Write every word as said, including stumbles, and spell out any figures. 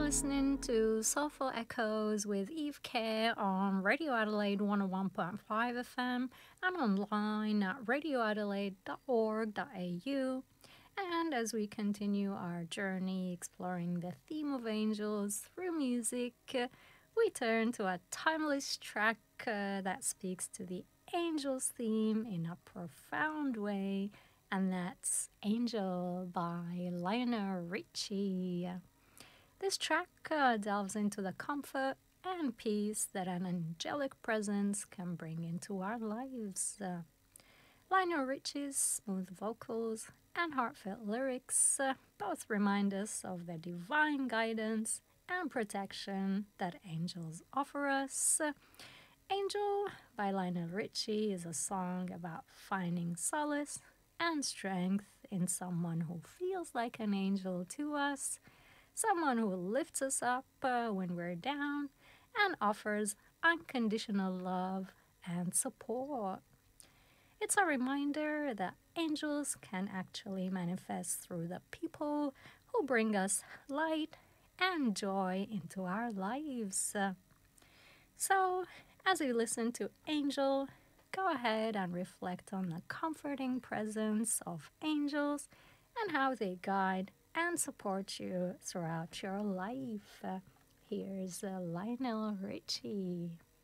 listening to Soulful Echoes with Eve Care on Radio Adelaide one oh one point five F M and online at radio adelaide dot org dot a u. And as we continue our journey exploring the theme of angels through music, uh, we turn to a timeless track uh, that speaks to the angels theme in a profound way, and that's Angel by Lionel Richie. This track uh, delves into the comfort and peace that an angelic presence can bring into our lives. Uh, Lionel Richie's smooth vocals and heartfelt lyrics uh, both remind us of the divine guidance and protection that angels offer us. Uh, Angel by Lionel Richie is a song about finding solace and strength in someone who feels like an angel to us, someone who lifts us up uh, when we're down and offers unconditional love and support. It's a reminder that angels can actually manifest through the people who bring us light and joy into our lives. Uh, So, as you listen to Angel, go ahead and reflect on the comforting presence of angels and how they guide and support you throughout your life. Uh, here's uh, Lionel Richie.